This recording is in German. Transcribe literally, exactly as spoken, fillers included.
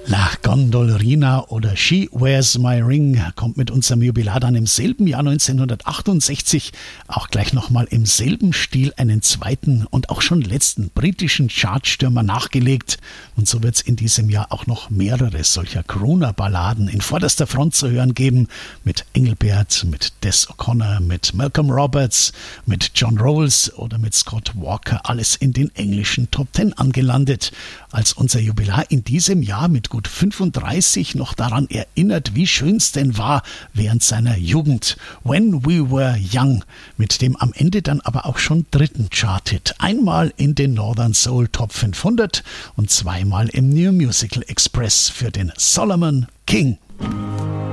La Gondolerina oder She Wears My Ring kommt mit unserem Jubilar dann im selben Jahr neunzehnhundertachtundsechzig auch gleich nochmal im selben Stil einen zweiten und auch schon letzten britischen Chartstürmer nachgelegt. Und so wird es in diesem Jahr auch noch mehrere solcher Crooner-Balladen in vorderster Front zu hören geben. Mit Engelbert, mit Des O'Connor, mit Malcolm Roberts, mit John Rolls oder mit Scott Walker. Alles in den englischen Top Ten angelandet. Als unser Jubilar in diesem Jahr mit gut fünfunddreißig noch daran erinnert, wie schön es denn war während seiner Jugend. When We Were Young, mit dem am Ende dann aber auch schon dritten Charthit. Einmal in den Northern Soul Top fünfhundert und zweimal im New Musical Express für den Solomon King.